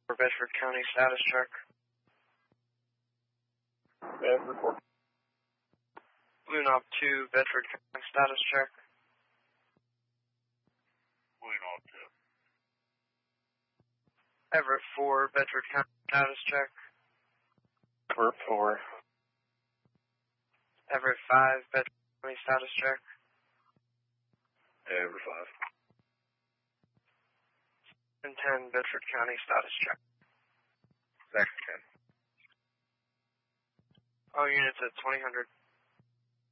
for Bedford County status check. And report. Balloon Op 2, Bedford County status check. Balloon Op 2. Everett 4, Bedford County status check. Everett 4. Everett 5, Bedford County status check. Everett 5. And 10, Bedford County status check. Section 10. All units at 2000.